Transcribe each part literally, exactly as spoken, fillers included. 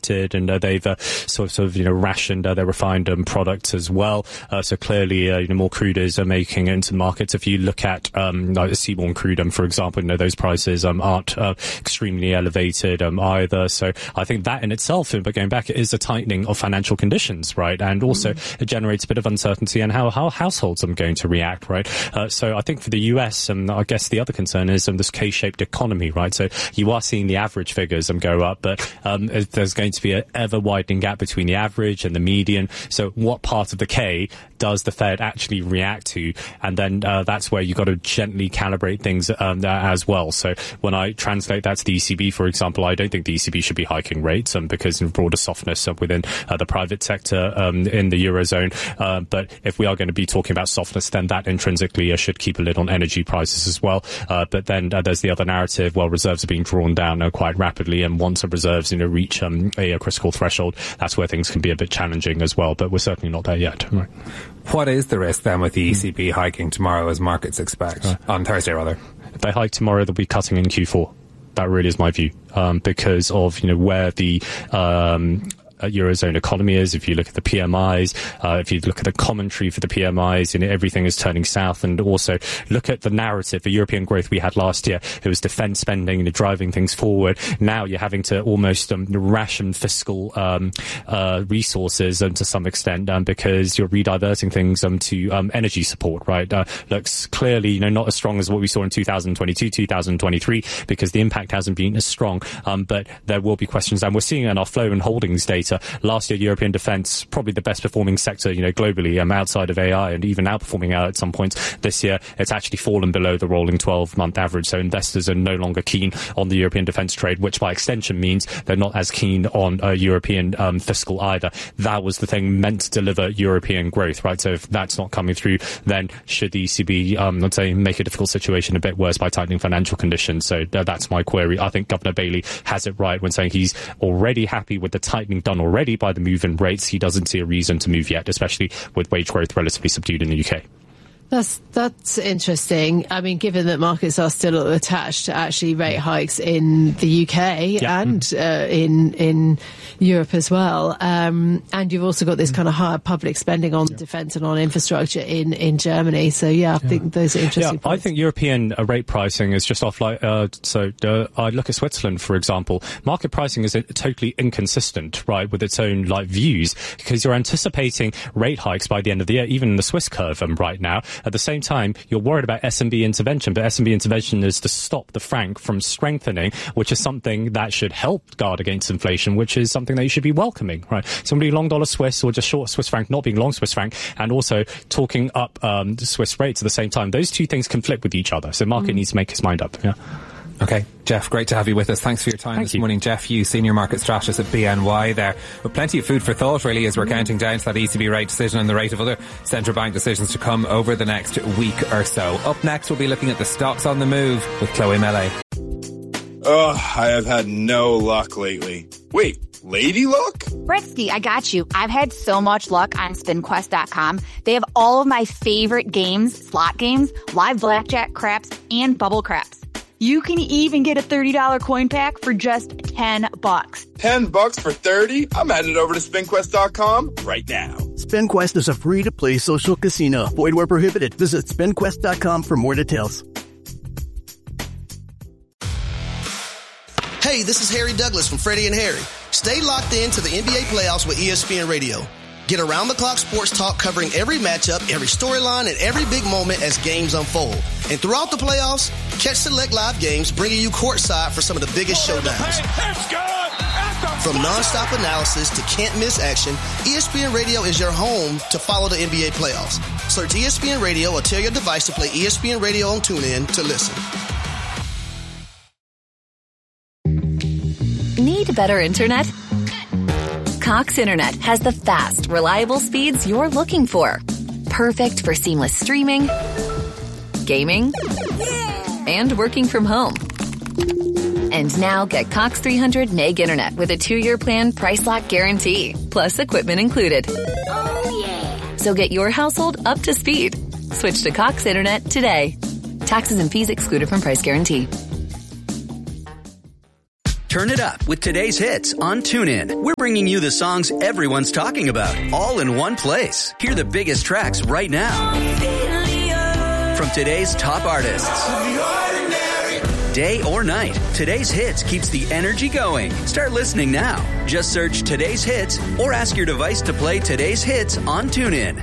shifted, and uh, they've uh, sort of, you know, rationed uh, their refined um, products as well. Uh, so clearly, uh, you know, more crudes are making it into markets. If you look at um, like seaborne crude, um, for example, you know, those prices um, aren't uh, extremely elevated um, either. So I think that in itself, but going back, is a tightening of financial conditions, right? And also mm. it generates a bit of uncertainty in how, how households are going to react, right? Uh, so I think for the U S, um, I guess the other concern is um, this K-shaped economy, right? So you are seeing the average figures um, go up, but um, there's going to be an ever-widening gap between the average and the median. So what part of the K does the Fed actually react to? And then uh, that's where you've got to gently calibrate things um, as well. So when I translate that to the E C B, for example, I don't think the E C B should be hiking rates um, because of broader softness uh, within uh, the private sector um, in the Eurozone. Uh, but if we are going to be talking about softness, then that intrinsically uh, should keep a lid on energy prices as well. Uh, but then uh, there's the other narrative, well, reserves are being drawn down uh, quite rapidly, and once the reserves, you know, reach um, a, a critical threshold, that's where things can be a bit challenging as well. But we're certainly not there yet. Right. What is the risk then with the E C B hiking tomorrow, as markets expect, right. on Thursday rather? If they hike tomorrow, they'll be cutting in Q four. That really is my view, um, because of, you know, where the um, Eurozone economy is. If you look at the P M Is, uh, if you look at the commentary for the P M Is, you know, everything is turning south. And also look at the narrative, the European growth we had last year. It was defence spending, you know, driving things forward. Now you're having to almost um, ration fiscal um, uh, resources um, to some extent um, because you're rediverting things um, to um, energy support, right? Uh, looks clearly, you know, not as strong as what we saw in two thousand twenty-two, two thousand twenty-three, because the impact hasn't been as strong. Um, but there will be questions, and we're seeing it in our flow and holdings data. Last year, European defence, probably the best performing sector, you know, globally, um, outside of A I, and even outperforming out at some points. This year, it's actually fallen below the rolling twelve month average. So investors are no longer keen on the European defence trade, which by extension means they're not as keen on uh, European um, fiscal either. That was the thing meant to deliver European growth, right? So if that's not coming through, then should the E C B, um, let's say, make a difficult situation a bit worse by tightening financial conditions? So uh, that's my query. I think Governor Bailey has it right when saying he's already happy with the tightening done already by the move in rates. He doesn't see a reason to move yet, especially with wage growth relatively subdued in the U K. That's that's interesting. I mean, given that markets are still attached to actually rate hikes in the U K yeah. and uh, in in Europe as well, um, and you've also got this kind of higher public spending on yeah. defence and on infrastructure in, in Germany. So yeah, I yeah. think those are interesting. Yeah, points. I think European uh, rate pricing is just off. Like uh, so, uh, I look at Switzerland, for example. Market pricing is uh, totally inconsistent, right, with its own like views, because you're anticipating rate hikes by the end of the year, even in the Swiss curve um, right now. At the same time, you're worried about S and B intervention, but S and B intervention is to stop the franc from strengthening, which is something that should help guard against inflation, which is something that you should be welcoming, right? Somebody long dollar Swiss or just short Swiss franc, not being long Swiss franc, and also talking up um, the Swiss rates at the same time. Those two things conflict with each other, so the market mm. needs to make its mind up. Yeah. Okay, Jeff, great to have you with us. Thanks for your time Thank this you. morning. Jeff Hughes, Senior Market Strategist at B N Y there. With plenty of food for thought, really, as we're counting down to that E C B rate decision and the rate of other central bank decisions to come over the next week or so. Up next, we'll be looking at the stocks on the move with Chloe Melee. Ugh, I have had no luck lately. Wait, lady luck? Britsky, I got you. I've had so much luck on spin quest dot com. They have all of my favorite games, slot games, live blackjack, craps, and bubble craps. You can even get a thirty dollars coin pack for just ten bucks. ten bucks for thirty? I'm headed over to spin quest dot com right now. SpinQuest is a free-to-play social casino. Void where prohibited. Visit spin quest dot com for more details. Hey, this is Harry Douglas from Freddie and Harry. Stay locked in to the N B A playoffs with E S P N Radio. Get around-the-clock sports talk covering every matchup, every storyline, and every big moment as games unfold. And throughout the playoffs, catch select live games bringing you courtside for some of the biggest showdowns. From nonstop analysis to can't-miss action, E S P N Radio is your home to follow the N B A playoffs. Search E S P N Radio or tell your device to play E S P N Radio on TuneIn to listen. Need better internet? Cox Internet has the fast, reliable speeds you're looking for. Perfect for seamless streaming, gaming, and working from home. And now get Cox three hundred meg internet with a two-year plan price lock guarantee, plus equipment included. Oh, yeah. So get your household up to speed. Switch to Cox Internet today. Taxes and fees excluded from price guarantee. Turn it up with today's hits on TuneIn. We're bringing you the songs everyone's talking about, all in one place. Hear the biggest tracks right now from today's top artists. Day or night, today's hits keeps the energy going. Start listening now. Just search today's hits or ask your device to play today's hits on TuneIn.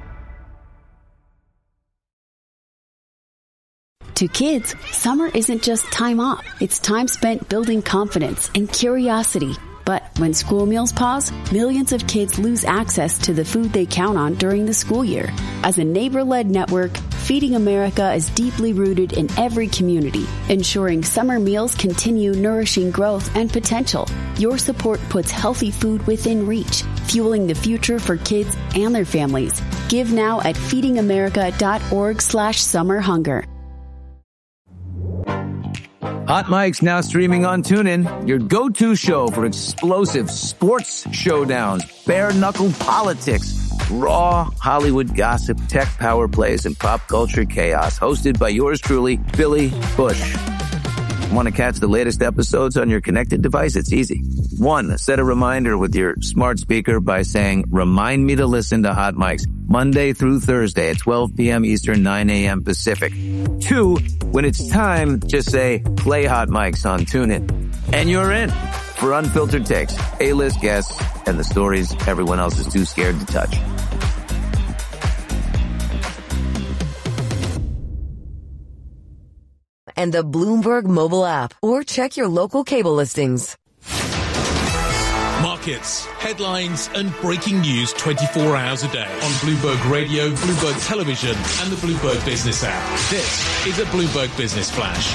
To kids, summer isn't just time off. It's time spent building confidence and curiosity. But when school meals pause, millions of kids lose access to the food they count on during the school year. As a neighbor-led network, Feeding America is deeply rooted in every community, ensuring summer meals continue nourishing growth and potential. Your support puts healthy food within reach, fueling the future for kids and their families. Give now at feedingamerica.org slash summer hunger. Hot Mike's now streaming on TuneIn, your go-to show for explosive sports showdowns, bare-knuckle politics, raw Hollywood gossip, tech power plays, and pop culture chaos. Hosted by yours truly, Billy Bush. Want to catch the latest episodes on your connected device? It's easy. One, set a reminder with your smart speaker by saying, remind me to listen to Hot Mike's Monday through Thursday at twelve p.m. Eastern, nine a.m. Pacific. Two, when it's time, just say, play Hot Mike's on TuneIn. And you're in for unfiltered takes, A-list guests, and the stories everyone else is too scared to touch. And the Bloomberg mobile app, or check your local cable listings. Markets, headlines, and breaking news twenty-four hours a day on Bloomberg Radio, Bloomberg Television, and the Bloomberg Business app. This is a Bloomberg Business Flash.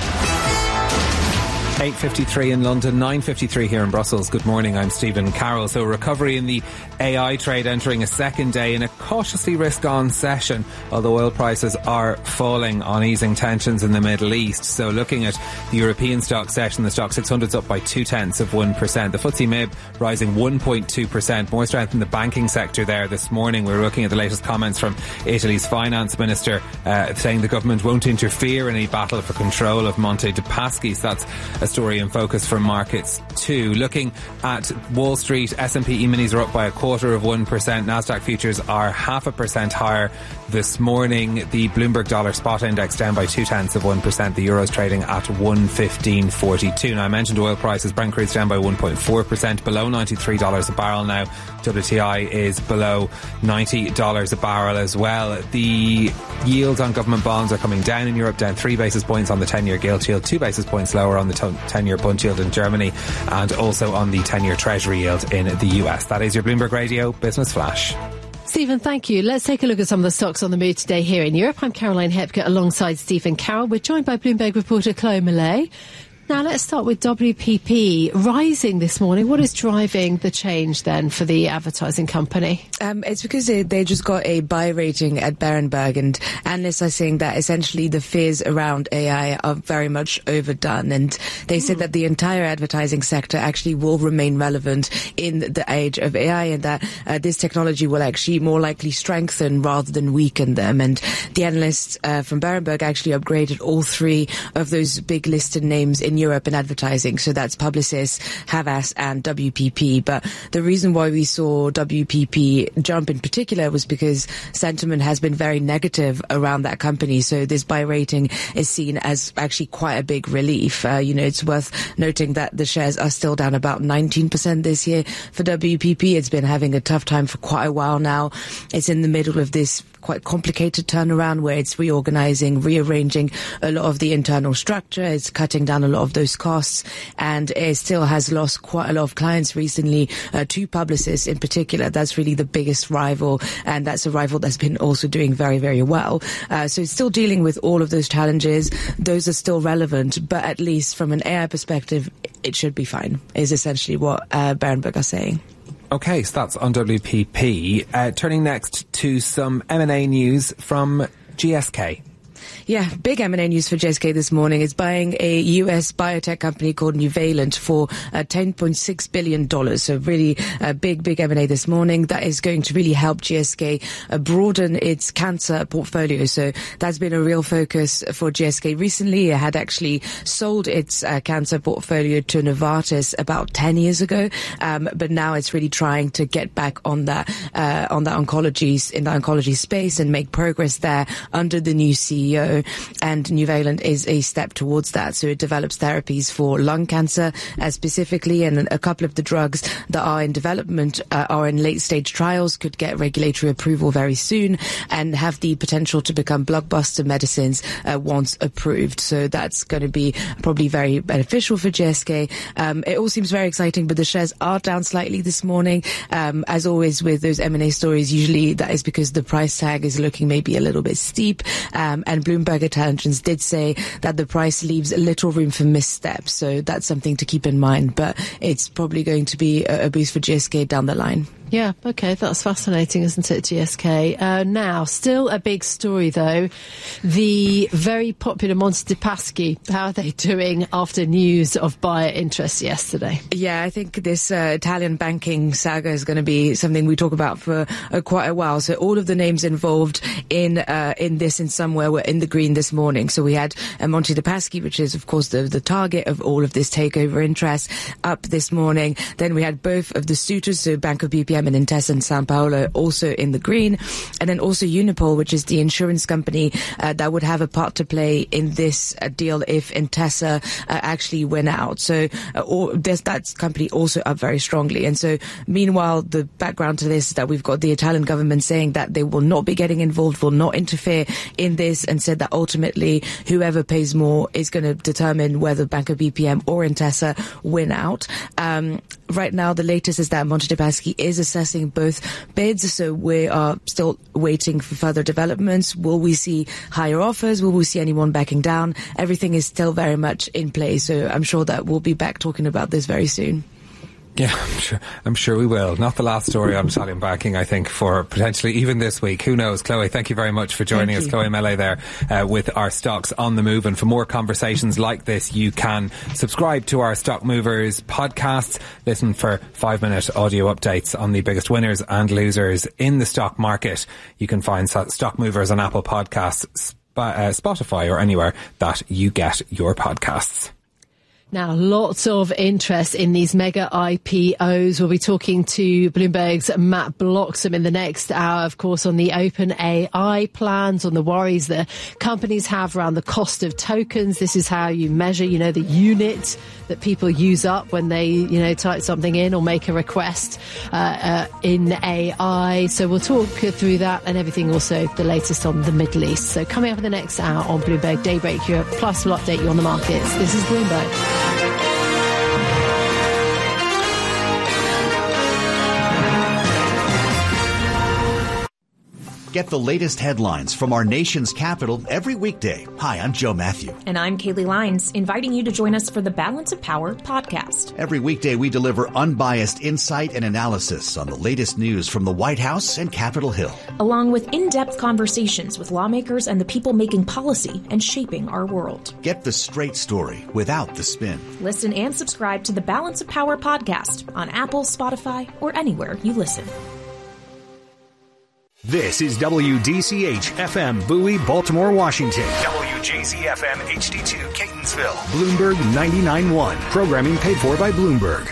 eight fifty-three in London, nine fifty-three here in Brussels. Good morning, I'm Stephen Carroll. So recovery in the A I trade entering a second day in a cautiously risk-on session, although oil prices are falling on easing tensions in the Middle East. So looking at the European stock session, the stock six hundred's up by two-tenths of one percent. The F T S E M I B rising one point two percent. More strength in the banking sector there this morning. We're looking at the latest comments from Italy's finance minister uh, saying the government won't interfere in any battle for control of Monte dei Paschi. So that's a story in focus for markets too. Looking at Wall Street, S and P E-minis are up by a quarter of one percent. Nasdaq futures are half a percent higher this morning. The Bloomberg Dollar Spot Index down by two tenths of one percent. The Euro's trading at one fifteen forty-two. Now I mentioned oil prices. Brent crude's down by one point four percent, below ninety-three dollars a barrel now. W T I is below ninety dollars a barrel as well. The yields on government bonds are coming down in Europe, down three basis points on the ten-year gilt yield, two basis points lower on the ten-year bund yield in Germany, and also on the ten-year Treasury yield in the U S. That is your Bloomberg Radio Business Flash. Stephen, thank you. Let's take a look at some of the stocks on the move today here in Europe. I'm Caroline Hepker alongside Stephen Carroll. We're joined by Bloomberg reporter Chloe Millay. Now let's start with W P P rising this morning. What is driving the change then for the advertising company? Um, it's because they, they just got a buy rating at Berenberg, and analysts are saying that essentially the fears around A I are very much overdone, and they mm. said that the entire advertising sector actually will remain relevant in the age of A I, and that uh, this technology will actually more likely strengthen rather than weaken them. And the analysts uh, from Berenberg actually upgraded all three of those big listed names in Europe in advertising. So that's Publicis, Havas and W P P. But the reason why we saw W P P jump in particular was because sentiment has been very negative around that company. So this buy rating is seen as actually quite a big relief. Uh, you know, it's worth noting that the shares are still down about nineteen percent this year for W P P. It's been having a tough time for quite a while now. It's in the middle of this quite complicated turnaround where it's reorganizing, rearranging a lot of the internal structure. It's cutting down a lot of those costs, and it still has lost quite a lot of clients recently uh, to Publicis in particular. That's really the biggest rival, and that's a rival that's been also doing very, very well. Uh, so it's still dealing with all of those challenges. Those are still relevant, but at least from an A I perspective, it should be fine, is essentially what uh, Berenberg are saying. Okay, so that's on W P P. Uh, turning next to some M and A news from G S K. Yeah, big M and A news for G S K this morning is buying a U S biotech company called Nuvalent for uh, ten point six billion dollars. So really uh, big, big M and A this morning. That is going to really help G S K uh, broaden its cancer portfolio. So that's been a real focus for G S K recently. It had actually sold its uh, cancer portfolio to Novartis about ten years ago. Um, but now it's really trying to get back on that, uh, on that oncology, in the oncology space and make progress there under the new C E O. And Nuvalent is a step towards that. So it develops therapies for lung cancer uh, specifically, and a couple of the drugs that are in development uh, are in late stage trials, could get regulatory approval very soon and have the potential to become blockbuster medicines uh, once approved. So that's going to be probably very beneficial for G S K. Um, it all seems very exciting, but the shares are down slightly this morning. Um, as always with those M and A stories, usually that is because the price tag is looking maybe a little bit steep. Um, and Bloomberg Intelligence did say that the price leaves little room for missteps. So that's something to keep in mind. But it's probably going to be a, a boost for G S K down the line. Yeah, okay, that's fascinating, isn't it, G S K? Uh, now, still a big story, though. The very popular Monte dei Paschi, how are they doing after news of buyer interest yesterday? Yeah, I think this uh, Italian banking saga is going to be something we talk about for uh, quite a while. So all of the names involved in uh, in this in some way were in the green this morning. So we had uh, Monte dei Paschi, which is, of course, the, the target of all of this takeover interest, up this morning. Then we had both of the suitors, so Banco B P M and Intesa and San Paolo, also in the green. And then also Unipol, which is the insurance company uh, that would have a part to play in this uh, deal if Intesa uh, actually went out. So uh, all, there's that company also up very strongly. And so meanwhile, the background to this is that we've got the Italian government saying that they will not be getting involved, will not interfere in this, and said that ultimately whoever pays more is going to determine whether Banco B P M or Intesa win out. Um, right now, the latest is that Monte dei Paschi is assessing both bids, so we are still waiting for further developments. Will we see higher offers? Will we see anyone backing down? Everything is still very much in play, so I'm sure that we'll be back talking about this very soon. Yeah, I'm sure, I'm sure we will. Not the last story on Italian banking, I think, for potentially even this week. Who knows? Chloe, thank you very much for joining us. Chloe Mele there uh, with our Stocks on the Move. And for more conversations like this, you can subscribe to our Stock Movers podcast. Listen for five-minute audio updates on the biggest winners and losers in the stock market. You can find Stock Movers on Apple Podcasts, Spotify, or anywhere that you get your podcasts. Now, lots of interest in these mega I P Os. We'll be talking to Bloomberg's Matt Bloxham in the next hour, of course, on the OpenAI plans, on the worries that companies have around the cost of tokens. This is how you measure, you know, the unit that people use up when they, you know, type something in or make a request uh, uh, in A I. So we'll talk through that and everything, also the latest on the Middle East. So coming up in the next hour on Bloomberg Daybreak Europe, plus we'll update you on the markets. This is Bloomberg. Get the latest headlines from our nation's capital every weekday. Hi, I'm Joe Matthew. And I'm Kaylee Lyons, inviting you to join us for the Balance of Power podcast. Every weekday, we deliver unbiased insight and analysis on the latest news from the White House and Capitol Hill, along with in-depth conversations with lawmakers and the people making policy and shaping our world. Get the straight story without the spin. Listen and subscribe to the Balance of Power podcast on Apple, Spotify, or anywhere you listen. This is W D C H F M Bowie, Baltimore, Washington. W J Z F M H D two Catonsville. Bloomberg ninety-nine point one. Programming paid for by Bloomberg.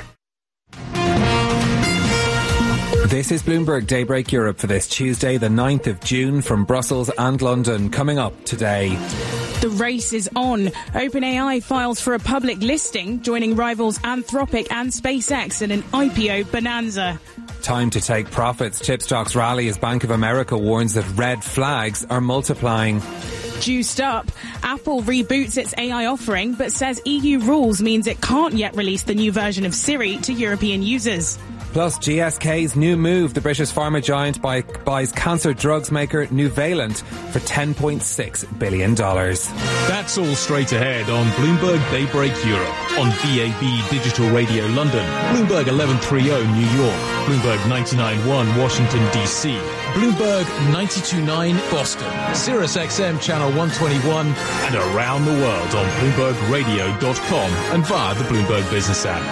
This is Bloomberg Daybreak Europe for this Tuesday, the ninth of June, from Brussels and London. Coming up today. The race is on. OpenAI files for a public listing, joining rivals Anthropic and SpaceX in an I P O bonanza. Time to take profits. Chip stocks rally as Bank of America warns that red flags are multiplying. Juiced up. Apple reboots its A I offering, but says E U rules means it can't yet release the new version of Siri to European users. Plus, G S K's new move. The British pharma giant buy, buys cancer drugs maker Nuvalent for ten point six billion dollars. That's all straight ahead on Bloomberg Daybreak Europe, on V A B Digital Radio London, Bloomberg eleven thirty New York, Bloomberg ninety-nine point one Washington, D C, Bloomberg ninety-two point nine Boston, Sirius X M Channel one twenty-one, and around the world on Bloomberg Radio dot com and via the Bloomberg Business app.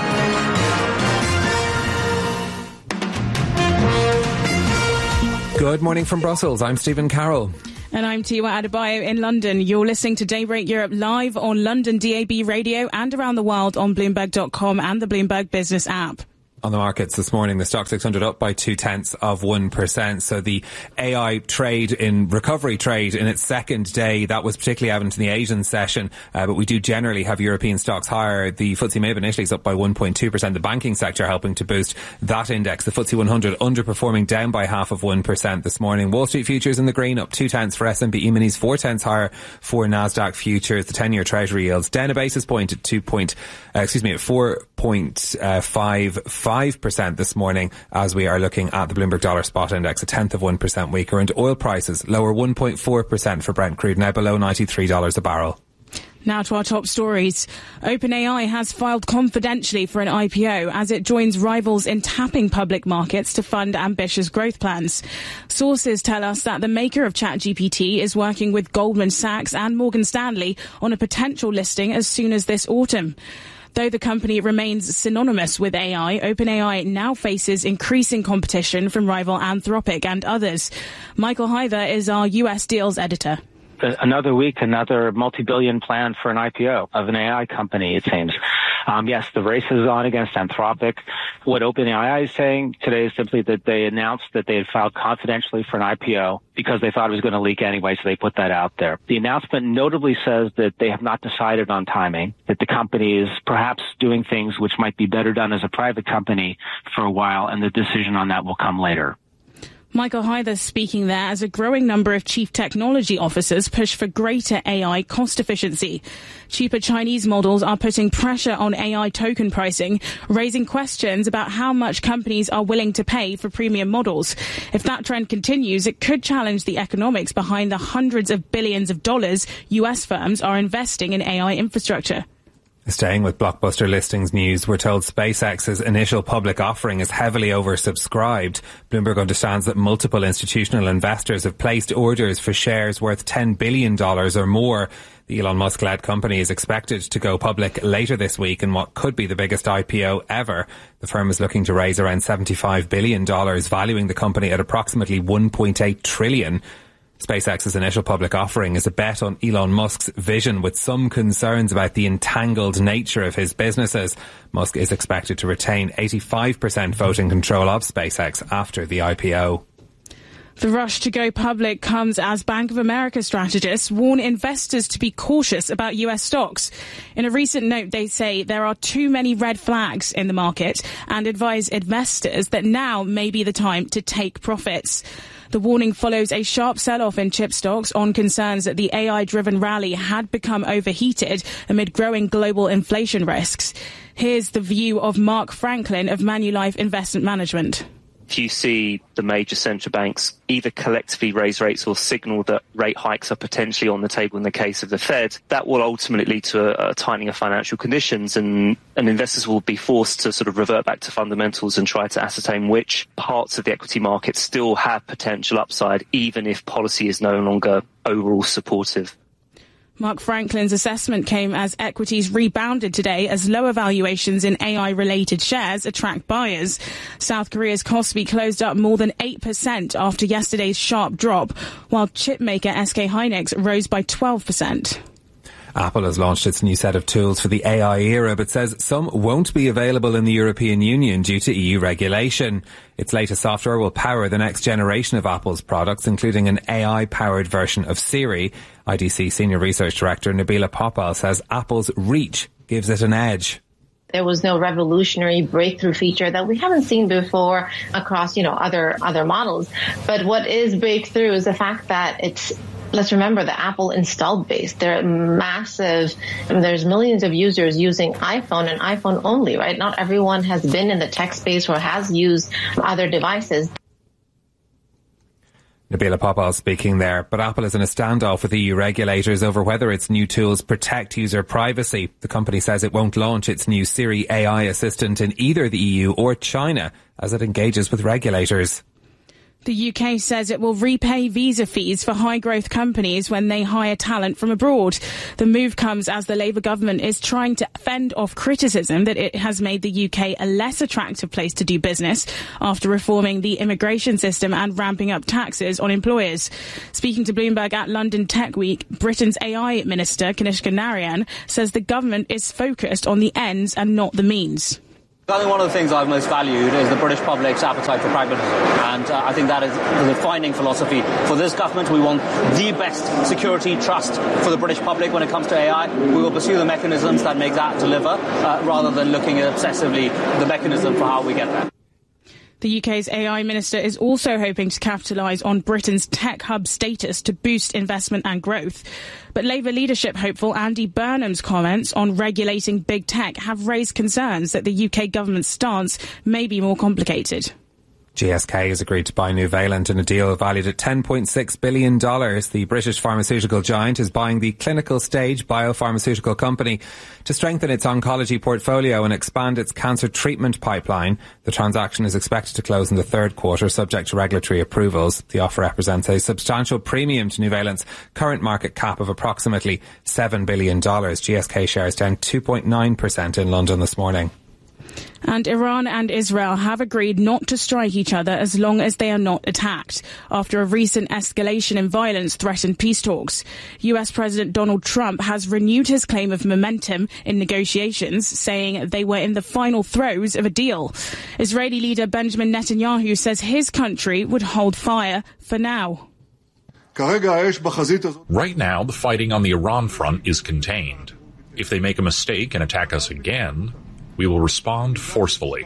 Good morning from Brussels. I'm Stephen Carroll. And I'm Tiwa Adebayo in London. You're listening to Daybreak Europe live on London D A B radio and around the world on Bloomberg dot com and the Bloomberg Business app. On the markets this morning, the stock six hundred up by two tenths of one percent. So the A I trade in recovery trade in its second day, that was particularly evident in the Asian session. Uh, but we do generally have European stocks higher. The F T S E MIB in Italy is up by one point two percent. The banking sector helping to boost that index. The F T S E one hundred underperforming, down by half of one percent this morning. Wall Street futures in the green, up two tenths for S and P E-minis, four tenths higher for Nasdaq futures. The ten-year Treasury yields down a basis point at two point, uh, excuse me, at four point five five percent this morning, as we are looking at the Bloomberg Dollar Spot Index, a tenth of one percent weaker. And oil prices lower one point four percent for Brent crude, now below ninety-three dollars a barrel. Now to our top stories. OpenAI has filed confidentially for an I P O as it joins rivals in tapping public markets to fund ambitious growth plans. Sources tell us that the maker of ChatGPT is working with Goldman Sachs and Morgan Stanley on a potential listing as soon as this autumn. Though the company remains synonymous with A I, OpenAI now faces increasing competition from rival Anthropic and others. Michael Hyther is our U S deals editor. Another week, another multi-billion plan for an I P O of an A I company, it seems. Um, yes, the race is on against Anthropic. What OpenAI is saying today is simply that they announced that they had filed confidentially for an I P O because they thought it was going to leak anyway, so they put that out there. The announcement notably says that they have not decided on timing, that the company is perhaps doing things which might be better done as a private company for a while, and the decision on that will come later. Michael Hyther speaking there as a growing number of chief technology officers push for greater A I cost efficiency. Cheaper Chinese models are putting pressure on A I token pricing, raising questions about how much companies are willing to pay for premium models. If that trend continues, it could challenge the economics behind the hundreds of billions of dollars U S firms are investing in A I infrastructure. Staying with blockbuster listings news, we're told SpaceX's initial public offering is heavily oversubscribed. Bloomberg understands that multiple institutional investors have placed orders for shares worth ten billion dollars or more. The Elon Musk-led company is expected to go public later this week in what could be the biggest I P O ever. The firm is looking to raise around seventy-five billion dollars, valuing the company at approximately one point eight trillion dollars. SpaceX's initial public offering is a bet on Elon Musk's vision, with some concerns about the entangled nature of his businesses. Musk is expected to retain eighty-five percent voting control of SpaceX after the I P O. The rush to go public comes as Bank of America strategists warn investors to be cautious about U S stocks. In a recent note, they say there are too many red flags in the market and advise investors that now may be the time to take profits. The warning follows a sharp sell-off in chip stocks on concerns that the A I-driven rally had become overheated amid growing global inflation risks. Here's the view of Mark Franklin of Manulife Investment Management. If you see the major central banks either collectively raise rates or signal that rate hikes are potentially on the table in the case of the Fed, that will ultimately lead to a, a tightening of financial conditions, and, and investors will be forced to sort of revert back to fundamentals and try to ascertain which parts of the equity market still have potential upside, even if policy is no longer overall supportive. Mark Franklin's assessment came as equities rebounded today as lower valuations in A I-related shares attract buyers. South Korea's Kospi closed up more than eight percent after yesterday's sharp drop, while chipmaker S K Hynix rose by twelve percent. Apple has launched its new set of tools for the A I era, but says some won't be available in the European Union due to E U regulation. Its latest software will power the next generation of Apple's products, including an A I-powered version of Siri. I D C Senior Research Director Nabila Popal says Apple's reach gives it an edge. There was no revolutionary breakthrough feature that we haven't seen before across, you know, other other models. But what is breakthrough is the fact that it's, let's remember the Apple installed base. They're massive. I mean, there's millions of users using iPhone and iPhone only, right? Not everyone has been in the tech space or has used other devices. Nabila Popal speaking there, but Apple is in a standoff with E U regulators over whether its new tools protect user privacy. The company says it won't launch its new Siri A I assistant in either the E U or China as it engages with regulators. The U K says it will repay visa fees for high-growth companies when they hire talent from abroad. The move comes as the Labour government is trying to fend off criticism that it has made the U K a less attractive place to do business after reforming the immigration system and ramping up taxes on employers. Speaking to Bloomberg at London Tech Week, Britain's A I Minister, Kanishka Narayan, says the government is focused on the ends and not the means. I think one of the things I've most valued is the British public's appetite for pragmatism, and uh, I think that is the defining philosophy for this government. We want the best security trust for the British public when it comes to A I. We will pursue the mechanisms that make that deliver, uh, rather than looking at obsessively the mechanism for how we get there. The U K's A I Minister is also hoping to capitalise on Britain's tech hub status to boost investment and growth. But Labour leadership hopeful Andy Burnham's comments on regulating big tech have raised concerns that the U K government's stance may be more complicated. G S K has agreed to buy Nuvalent in a deal valued at ten point six billion dollars. The British pharmaceutical giant is buying the clinical stage biopharmaceutical company to strengthen its oncology portfolio and expand its cancer treatment pipeline. The transaction is expected to close in the third quarter, subject to regulatory approvals. The offer represents a substantial premium to Nuvalent's current market cap of approximately seven billion dollars. G S K shares down two point nine percent in London this morning. And Iran and Israel have agreed not to strike each other as long as they are not attacked, after a recent escalation in violence threatened peace talks. U S President Donald Trump has renewed his claim of momentum in negotiations, saying they were in the final throes of a deal. Israeli leader Benjamin Netanyahu says his country would hold fire for now. Right now, the fighting on the Iran front is contained. If they make a mistake and attack us again, we will respond forcefully.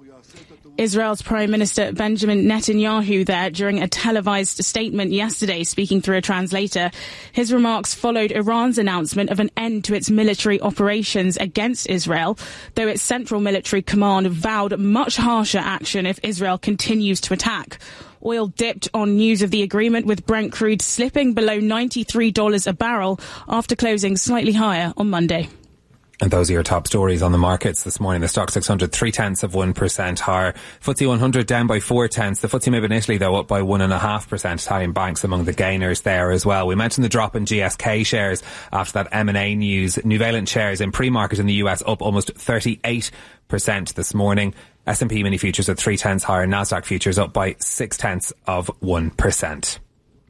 Israel's Prime Minister Benjamin Netanyahu there during a televised statement yesterday, speaking through a translator. His remarks followed Iran's announcement of an end to its military operations against Israel, though its central military command vowed much harsher action if Israel continues to attack. Oil dipped on news of the agreement, with Brent crude slipping below ninety-three dollars a barrel after closing slightly higher on Monday. And those are your top stories on the markets this morning. The Stock six hundred, three tenths of one percent higher. F T S E one hundred down by four tenths. The F T S E M I B in Italy, though, up by one and a half percent. Italian banks among the gainers there as well. We mentioned the drop in G S K shares after that M and A news. Nuvalent shares in pre-market in the U S up almost thirty-eight percent this morning. S and P mini futures at three tenths higher. Nasdaq futures up by six tenths of one percent.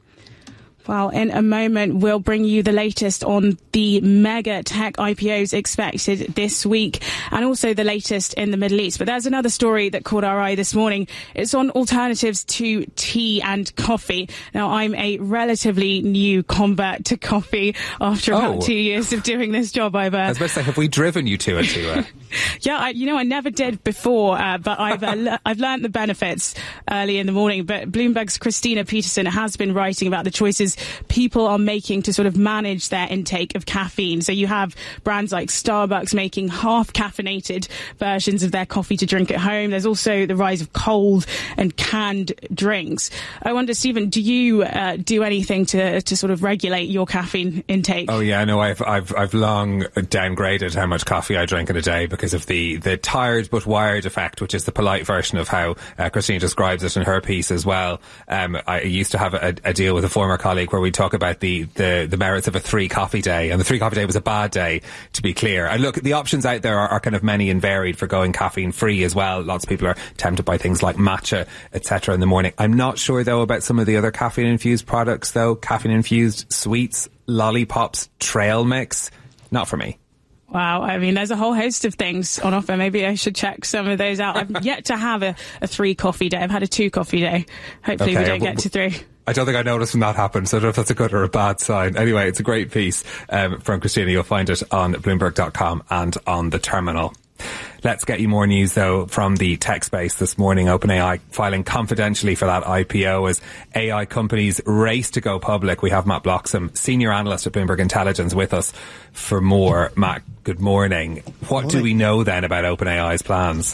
Well, in a moment, we'll bring you the latest on the mega tech I P Os expected this week, and also the latest in the Middle East. But there's another story that caught our eye this morning. It's on alternatives to tea and coffee. Now, I'm a relatively new convert to coffee after about Oh. two years of doing this job. I've, uh, I was about to say, have we driven you to it, Tua? yeah, I, you know, I never did before, uh, but I've uh, le- I've learned the benefits early in the morning. But Bloomberg's Christina Peterson has been writing about the choices people are making to sort of manage their intake of caffeine. So you have brands like Starbucks making half caffeinated versions of their coffee to drink at home. There's also the rise of cold and canned drinks. I wonder, Stephen, do you uh, do anything to to sort of regulate your caffeine intake? Oh yeah, no, I've I've I've long downgraded how much coffee I drink in a day because of the the tired but wired effect, which is the polite version of how uh, Christine describes it in her piece as well. Um, I used to have a, a deal with a former colleague where we talk about the, the the merits of a three coffee day, and the three coffee day was a bad day, to be clear. And look, the options out there are, are kind of many and varied for going caffeine free as well. Lots of people are tempted by things like matcha, et cetera in the morning. I'm not sure though about some of the other caffeine infused products though. Caffeine infused sweets, lollipops, trail mix, not for me. Wow, I mean, there's a whole host of things on offer. Maybe I should check some of those out. I've yet to have a, a three coffee day. I've had a two coffee day. Hopefully Okay, we don't well, get to three. I don't think I noticed when that happened, so I don't know if that's a good or a bad sign. Anyway, it's a great piece um, from Christina. You'll find it on Bloomberg dot com and on the terminal. Let's get you more news, though, from the tech space this morning. OpenAI filing confidentially for that I P O as A I companies race to go public. We have Matt Bloxham, senior analyst at Bloomberg Intelligence, with us for more. Matt, good morning. What Morning. do we know then about OpenAI's plans?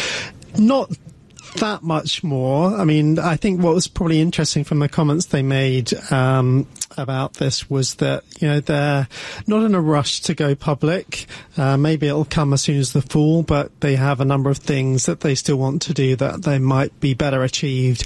Not that much more. I mean, I think what was probably interesting from the comments they made um, about this was that, you know, they're not in a rush to go public. Uh, maybe it'll come as soon as the fall, but they have a number of things that they still want to do that they might be better achieved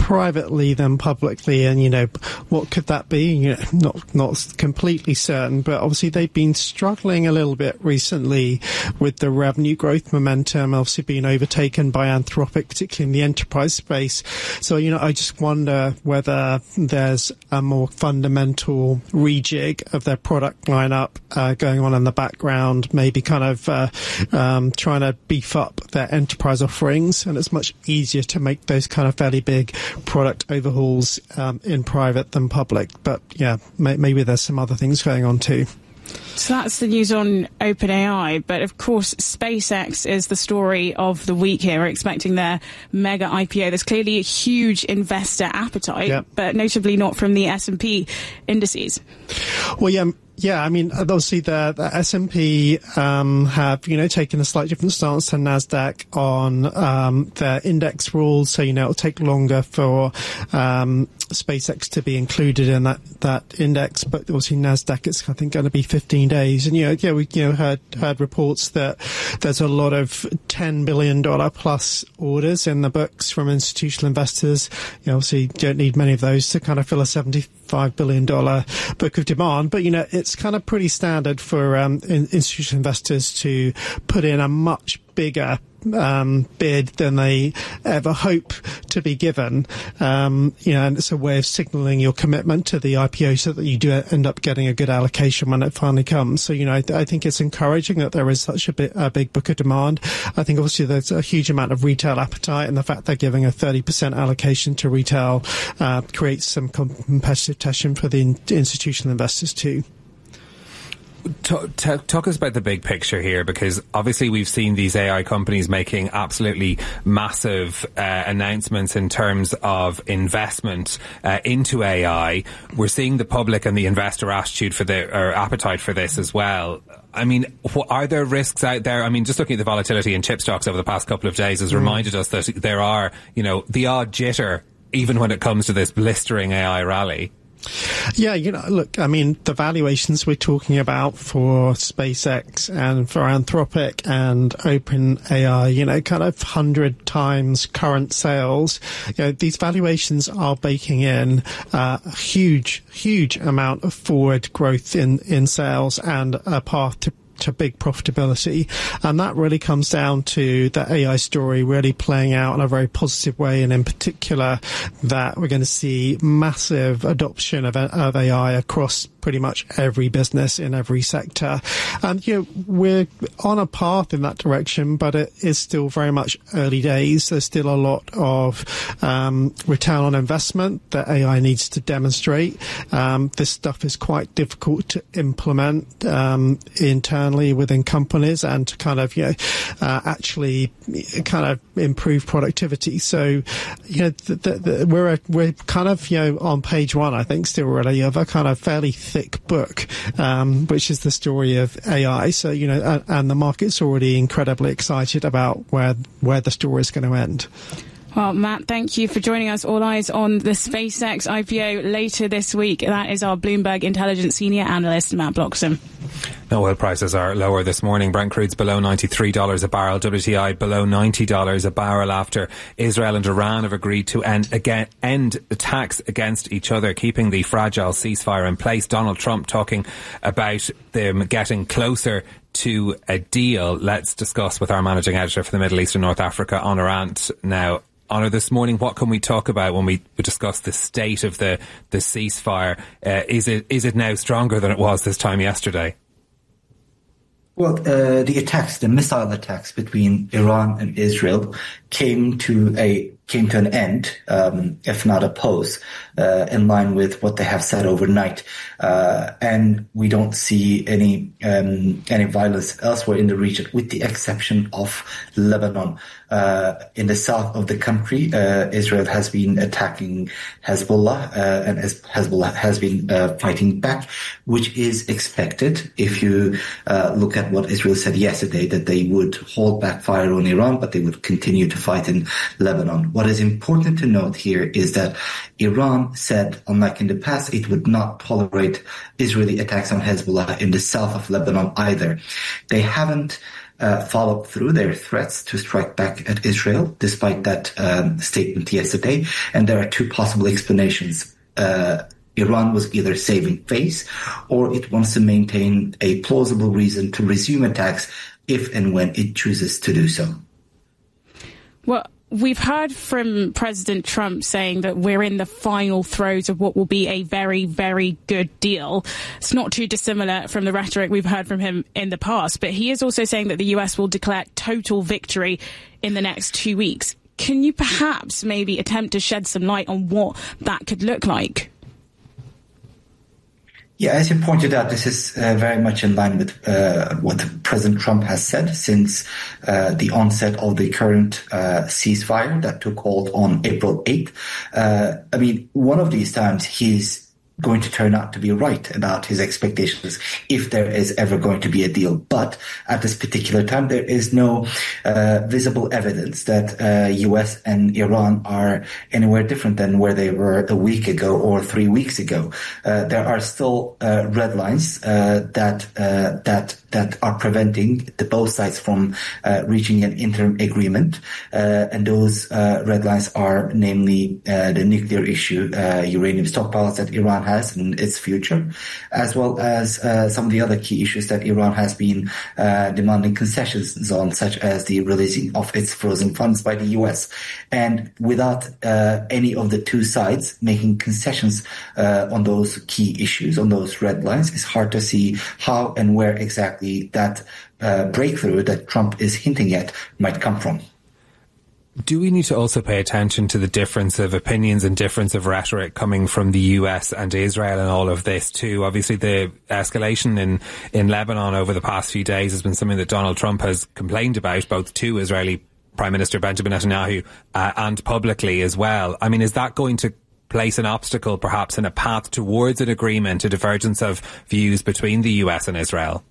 privately than publicly, and you know, what could that be? You know, not not completely certain, but obviously they've been struggling a little bit recently with the revenue growth momentum, obviously being overtaken by Anthropic, particularly in the enterprise space. So, you know, I just wonder whether there's a more fundamental rejig of their product lineup uh, going on in the background, maybe kind of uh, um, trying to beef up their enterprise offerings, and it's much easier to make those kind of fairly big product overhauls um, in private than public. But yeah, may- maybe there's some other things going on too. So that's the news on OpenAI, but of course SpaceX is the story of the week here. We're expecting their mega I P O. There's clearly a huge investor appetite, yep. but notably not from the S and P indices. Well, yeah. Yeah, I mean, obviously the, the S and P um, have, you know, taken a slightly different stance to NASDAQ on um, their index rules. So, you know, it'll take longer for um, SpaceX to be included in that, that index. But obviously NASDAQ, it's, I think, going to be fifteen days. And, you know, yeah, we you know heard, heard reports that there's a lot of ten billion dollars plus orders in the books from institutional investors. You know, obviously you don't need many of those to kind of fill a seventy-five billion dollars book of demand. But, you know, it's kind of pretty standard for um, in, institutional investors to put in a much bigger um, bid than they ever hope to be given. Um, you know, and it's a way of signalling your commitment to the I P O so that you do end up getting a good allocation when it finally comes. So, you know, I, I think it's encouraging that there is such a, bit, a big book of demand. I think obviously there's a huge amount of retail appetite, and the fact they're giving a thirty percent allocation to retail uh, creates some competitive tension for the in- institutional investors too. Talk, talk, talk us about the big picture here, because obviously we've seen these A I companies making absolutely massive uh, announcements in terms of investment uh, into A I. We're seeing the public and the investor attitude for the or appetite for this as well. I mean, what, are there risks out there? I mean, just looking at the volatility in chip stocks over the past couple of days has mm. reminded us that there are, you know, the odd jitter even when it comes to this blistering A I rally. Yeah, you know, look, I mean, the valuations we're talking about for SpaceX and for Anthropic and OpenAI, you know, kind of hundred times current sales. You know, these valuations are baking in uh, a huge, huge amount of forward growth in, in sales and a path to to big profitability, and that really comes down to the A I story really playing out in a very positive way, and in particular that we're going to see massive adoption of, of A I across pretty much every business in every sector. And, you know, we're on a path in that direction, but it is still very much early days. There's still a lot of um, return on investment that A I needs to demonstrate. Um, this stuff is quite difficult to implement um, internally within companies and to kind of, you know, uh, actually kind of improve productivity. So, you know, the, the, the, we're a, we're kind of, you know, on page one, I think, still really of a kind of fairly thick book, um, which is the story of A I. So, you know, and, and the market's already incredibly excited about where where the story is going to end. Well, Matt, thank you for joining us. All eyes on the SpaceX I P O later this week. That is our Bloomberg Intelligence Senior Analyst, Matt Bloxham. No, oil prices are lower this morning. Brent crude's below ninety-three dollars a barrel. W T I below ninety dollars a barrel after Israel and Iran have agreed to end again end attacks against each other, keeping the fragile ceasefire in place. Donald Trump talking about them getting closer to a deal. Let's discuss with our managing editor for the Middle East and North Africa, Honor Ant, now. Honor, this morning, what can we talk about when we discuss the state of the, the ceasefire? Uh, is it is it now stronger than it was this time yesterday? Well, uh, the attacks, the missile attacks between Iran and Israel came to a came to an end, um, if not a pause, uh, in line with what they have said overnight. Uh, and we don't see any um, any violence elsewhere in the region, with the exception of Lebanon. Uh, in the south of the country, uh, Israel has been attacking Hezbollah, uh, and Hezbollah has been uh, fighting back, which is expected if you uh, look at what Israel said yesterday, that they would hold back fire on Iran, but they would continue to fight in Lebanon. What is important to note here is that Iran said, unlike in the past, it would not tolerate Israeli attacks on Hezbollah in the south of Lebanon either. They haven't uh, follow through their threats to strike back at Israel, despite that um, statement yesterday. And there are two possible explanations. Uh, Iran was either saving face, or it wants to maintain a plausible reason to resume attacks if and when it chooses to do so. Well, we've heard from President Trump saying that we're in the final throes of what will be a very, very good deal. It's not too dissimilar from the rhetoric we've heard from him in the past, but he is also saying that the U S will declare total victory in the next two weeks. Can you perhaps maybe attempt to shed some light on what that could look like? Yeah, as you pointed out, this is uh, very much in line with uh, what President Trump has said since uh, the onset of the current uh, ceasefire that took hold on April eighth. Uh, I mean, one of these times he's going to turn out to be right about his expectations if there is ever going to be a deal. But at this particular time, there is no uh, visible evidence that uh, U S and Iran are anywhere different than where they were a week ago or three weeks ago. Uh, there are still uh, red lines uh, that uh, that that are preventing the both sides from uh, reaching an interim agreement. Uh, and those uh, red lines are namely uh, the nuclear issue, uh, uranium stockpiles that Iran has and its future, as well as uh, some of the other key issues that Iran has been uh, demanding concessions on, such as the releasing of its frozen funds by the U S. And without uh, any of the two sides making concessions uh, on those key issues, on those red lines, it's hard to see how and where exactly that uh, breakthrough that Trump is hinting at might come from. Do we need to also pay attention to the difference of opinions and difference of rhetoric coming from the U S and Israel and all of this too? Obviously, the escalation in, in Lebanon over the past few days has been something that Donald Trump has complained about, both to Israeli Prime Minister Benjamin Netanyahu uh, and publicly as well. I mean, is that going to place an obstacle perhaps in a path towards an agreement, a divergence of views between the U S and Israel?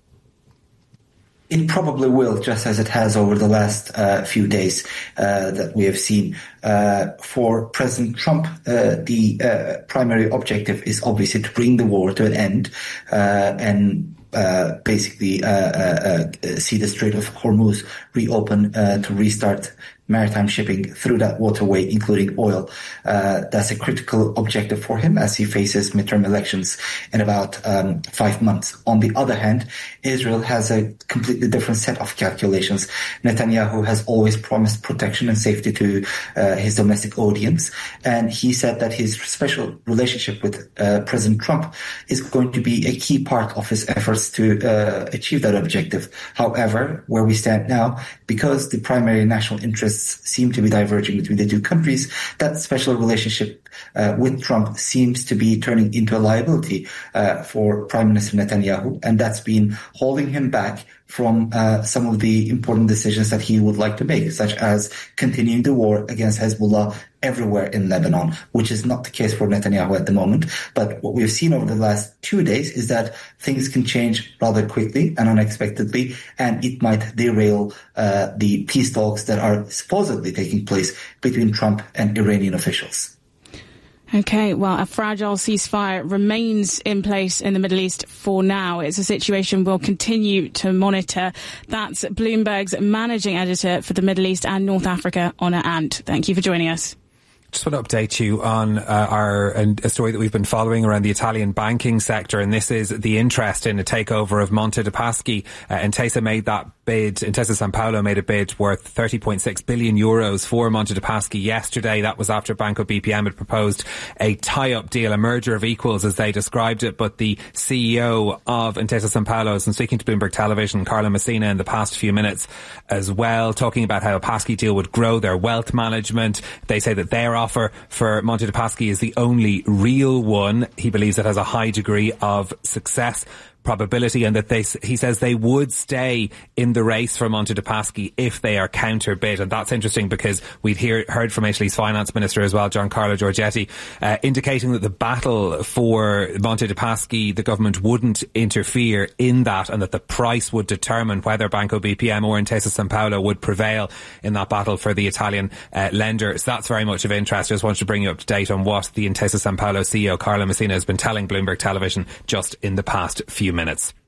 It probably will, just as it has over the last uh, few days uh, that we have seen. Uh, for President Trump, uh, the uh, primary objective is obviously to bring the war to an end uh, and uh, basically uh, uh, uh, see the Strait of Hormuz reopen uh, to restart maritime shipping through that waterway, including oil. Uh, that's a critical objective for him as he faces midterm elections in about um, five months. On the other hand, Israel has a completely different set of calculations. Netanyahu has always promised protection and safety to uh, his domestic audience, and he said that his special relationship with uh, President Trump is going to be a key part of his efforts to uh, achieve that objective. However, where we stand now, because the primary national interests seem to be diverging between the two countries, that special relationship uh, with Trump seems to be turning into a liability uh, for Prime Minister Netanyahu, and that's been holding him back from uh, some of the important decisions that he would like to make, such as continuing the war against Hezbollah everywhere in Lebanon, which is not the case for Netanyahu at the moment. But what we've seen over the last two days is that things can change rather quickly and unexpectedly, and it might derail uh, the peace talks that are supposedly taking place between Trump and Iranian officials. Okay, well, a fragile ceasefire remains in place in the Middle East for now. It's a situation we'll continue to monitor. That's Bloomberg's managing editor for the Middle East and North Africa, Honor Ant. Thank you for joining us. Just want to update you on uh, our uh, a story that we've been following around the Italian banking sector, and this is the interest in a takeover of Monte dei Paschi. Uh, Intesa made that bid. Intesa Sanpaolo made a bid worth thirty point six billion euros for Monte dei Paschi yesterday. That was after Banco B P M had proposed a tie-up deal, a merger of equals as they described it. But the C E O of Intesa Sanpaolo has been speaking to Bloomberg Television, Carlo Messina, in the past few minutes as well, talking about how a Paschi deal would grow their wealth management. They say that their offer for Monte dei Paschi is the only real one. He believes it has a high degree of success probability, and that they, he says they would stay in the race for Monte dei Paschi if they are counterbid. And that's interesting because we'd hear, heard from Italy's finance minister as well, Giancarlo Giorgetti, uh, indicating that the battle for Monte dei Paschi, the government wouldn't interfere in that, and that the price would determine whether Banco B P M or Intesa Sanpaolo would prevail in that battle for the Italian uh, lender. So that's very much of interest. I just wanted to bring you up to date on what the Intesa Sanpaolo C E O Carlo Messina has been telling Bloomberg Television just in the past few minutes.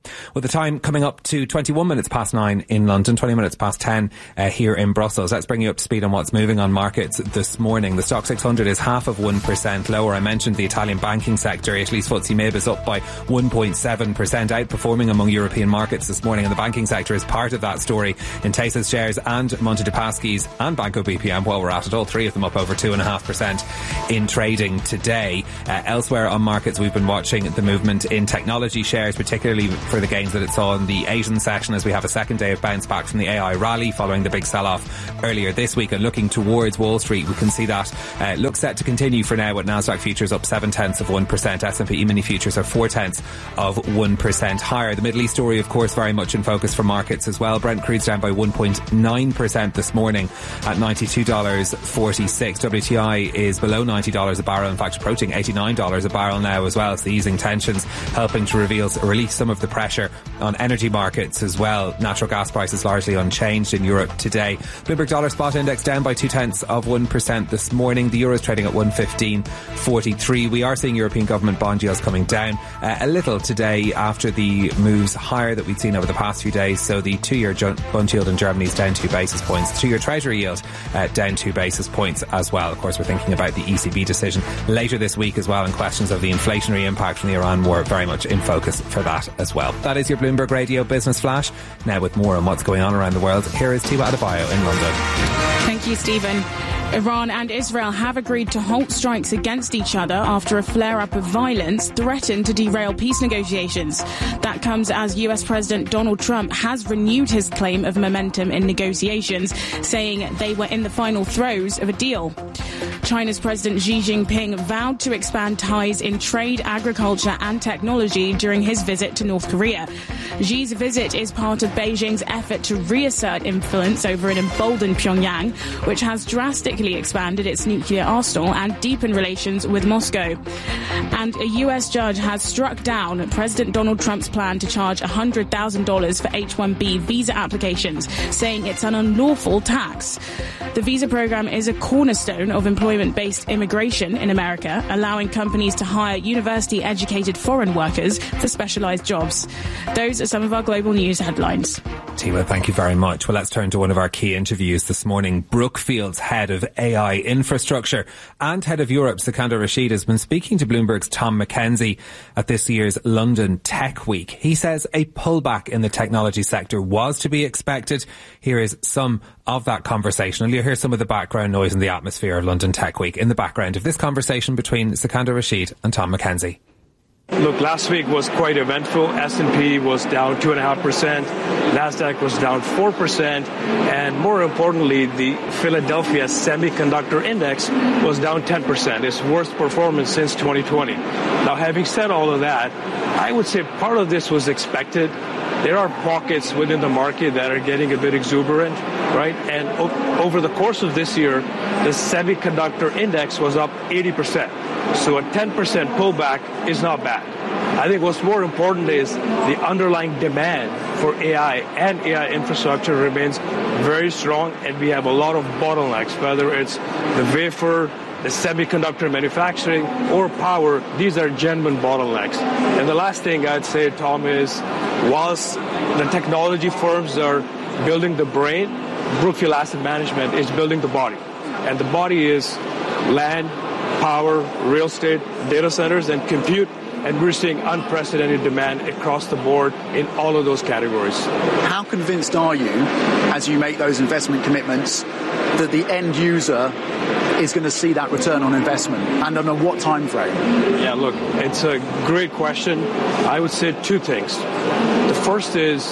With the time coming up to twenty-one minutes past nine in London, twenty minutes past ten uh, here in Brussels. Let's bring you up to speed on what's moving on markets this morning. The Stock six hundred is half of one percent lower. I mentioned the Italian banking sector. Italy's F T S E M I B is up by one point seven percent, outperforming among European markets this morning. And the banking sector is part of that story. Intesa's shares and Monte dei Paschi's and Banco B P M, while we're at it, all three of them up over two point five percent in trading today. Uh, elsewhere on markets, we've been watching the movement in technology shares, particularly for the gains that it saw in the Asian session, as we have a second day of bounce back from the A I rally following the big sell-off earlier this week. And looking towards Wall Street, we can see that uh, looks set to continue for now, with Nasdaq futures up seven tenths of one percent. S and P E-mini futures are four tenths of one percent higher. The Middle East story, of course, very much in focus for markets as well. Brent crude's down by one point nine percent this morning at ninety-two dollars forty-six. W T I is below ninety dollars a barrel, in fact approaching eighty-nine dollars a barrel now as well. It's the easing tensions helping to reveal, release some of the pressure on energy markets as well. Natural gas prices largely unchanged in Europe today. Bloomberg Dollar Spot Index down by two tenths of one percent this morning. The euro is trading at one fifteen forty-three. We are seeing European government bond yields coming down uh, a little today after the moves higher that we've seen over the past few days. So the two-year bond yield in Germany is down two basis points. The two-year treasury yield uh, down two basis points as well. Of course, we're thinking about the E C B decision later this week as well, and questions of the inflationary impact from the Iran war very much in focus for that as well. That is your Bloomberg Radio Business Flash. Now with more on what's going on around the world, here is Tiwa Adebayo in London. Thank you, Stephen. Iran and Israel have agreed to halt strikes against each other after a flare-up of violence threatened to derail peace negotiations. That comes as U S President Donald Trump has renewed his claim of momentum in negotiations, saying they were in the final throes of a deal. China's President Xi Jinping vowed to expand ties in trade, agriculture and technology during his visit to North Korea. Xi's visit is part of Beijing's effort to reassert influence over an emboldened Pyongyang, which has drastically expanded its nuclear arsenal and deepened relations with Moscow. And a U S judge has struck down President Donald Trump's plan to charge one hundred thousand dollars for H one B visa applications, saying it's an unlawful tax. The visa program is a cornerstone of employment-based immigration in America, allowing companies to hire university-educated foreign workers for specialized jobs. Those are some of our global news headlines. Tima, thank you very much. Well, let's turn to one of our key interviews this morning. Brookfield's head of A I infrastructure and head of Europe, Sikander Rashid, has been speaking to Bloomberg's Tom McKenzie at this year's London Tech Week. He says a pullback in the technology sector was to be expected. Here is some of that conversation, and you'll hear some of the background noise in the atmosphere of London Tech Week in the background of this conversation between Sikander Rashid and Tom McKenzie. Look, last week was quite eventful. S and P was down two point five percent. NASDAQ was down four percent. And more importantly, the Philadelphia Semiconductor Index was down ten percent. Its worst performance since twenty twenty. Now, having said all of that, I would say part of this was expected. There are pockets within the market that are getting a bit exuberant, right? And o- over the course of this year, the semiconductor index was up eighty percent. So a ten percent pullback is not bad. I think what's more important is the underlying demand for A I and A I infrastructure remains very strong, and we have a lot of bottlenecks, whether it's the wafer, the semiconductor manufacturing, or power. These are genuine bottlenecks. And the last thing I'd say, Tom, is whilst the technology firms are building the brain, Brookfield Asset Management is building the body. And the body is land, power, real estate, data centers, and compute. And we're seeing unprecedented demand across the board in all of those categories. How convinced are you, as you make those investment commitments, that the end user is going to see that return on investment, and on a what time frame? Yeah, look, it's a great question. I would say two things. The first is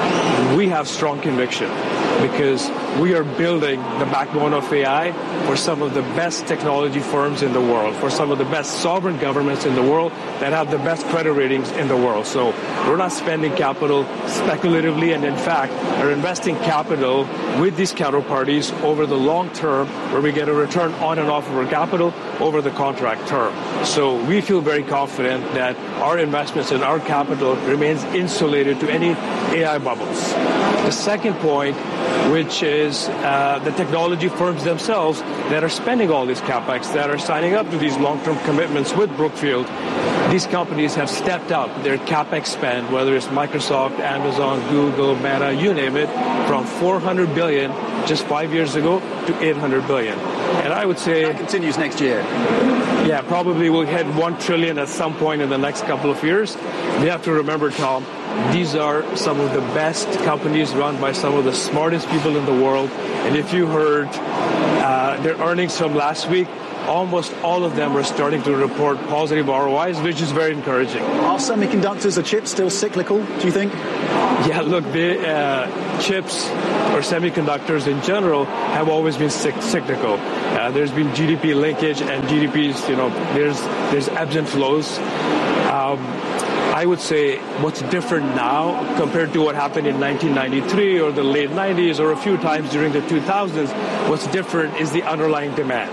we have strong conviction because we are building the backbone of A I for some of the best technology firms in the world, for some of the best sovereign governments in the world that have the best credit ratings in the world. So we're not spending capital speculatively, and in fact are investing capital with these counterparties over the long term, where we get a return on and off of our capital over the contract term. So we feel very confident that our investments and our capital remains insulated to any A I bubbles. The second point, which is is uh, the technology firms themselves that are spending all this capex, that are signing up to these long-term commitments with Brookfield. These companies have stepped up their capex spend, whether it's Microsoft, Amazon, Google, Meta, you name it, from four hundred billion dollars just five years ago to eight hundred billion dollars. And I would say that continues next year. Yeah, probably we'll hit one trillion dollars at some point in the next couple of years. We have to remember, Tom, these are some of the best companies run by some of the smartest people in the world. And if you heard uh, their earnings from last week, almost all of them are starting to report positive R O Is, which is very encouraging. Are semiconductors or chips still cyclical, do you think? Yeah, look, the uh, chips or semiconductors in general have always been cyclical. Uh, there's been G D P linkage, and G D Ps, you know, there's there's ebbs and flows. Um, I would say what's different now compared to what happened in nineteen ninety-three or the late nineties or a few times during the two thousands, what's different is the underlying demand.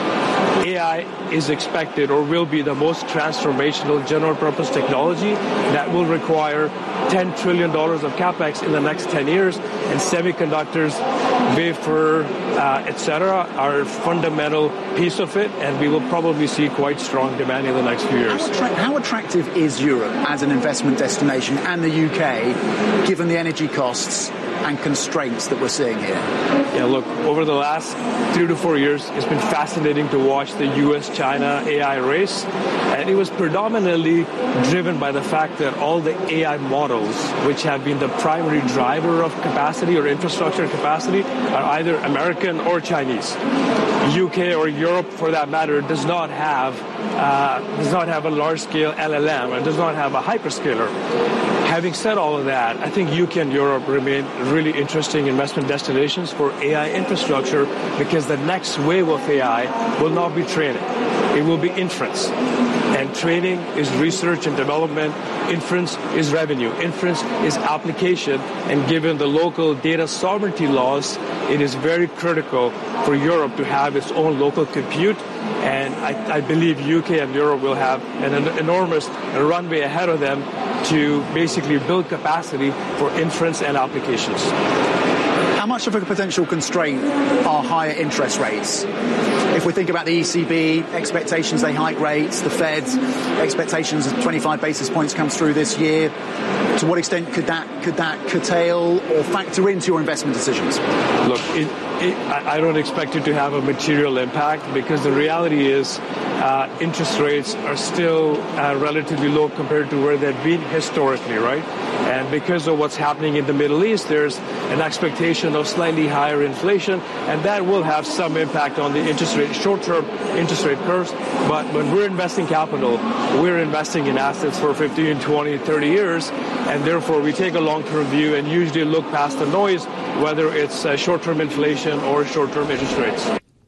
A I is expected or will be the most transformational general purpose technology that will require ten trillion dollars of capex in the next ten years, and semiconductors, wafer, uh, et cetera are a fundamental piece of it, and we will probably see quite strong demand in the next few years. How, attra- how attractive is Europe as an investment destination, and the U K, given the energy costs and constraints that we're seeing here? Yeah, look, over the last three to four years, it's been fascinating to watch the U S China A I race. And it was predominantly driven by the fact that all the A I models, which have been the primary driver of capacity or infrastructure capacity, are either American or Chinese. U K or Europe, for that matter, does not have uh, does not have a large-scale L L M and does not have a hyperscaler. Having said all of that, I think U K and Europe remain really interesting investment destinations for A I infrastructure, because the next wave of A I will not be training. It will be inference. And training is research and development. Inference is revenue. Inference is application. And given the local data sovereignty laws, it is very critical for Europe to have its own local compute. And I, I believe U K and Europe will have an, an enormous runway ahead of them to basically build capacity for inference and applications. How much of a potential constraint are higher interest rates? If we think about the E C B, expectations they hike rates, the Fed, expectations of twenty-five basis points comes through this year, to what extent could that could that curtail or factor into your investment decisions? Look, it, it, I don't expect it to have a material impact, because the reality is uh, interest rates are still uh, relatively low compared to where they've been historically, right? And because of what's happening in the Middle East, there's an expectation of slightly higher inflation, and that will have some impact on the interest rate, short-term interest rate curves. But when we're investing capital, we're investing in assets for fifteen, twenty, thirty years, and therefore we take a long-term view and usually look past the noise, whether it's uh, short-term inflation or short-term interest rates.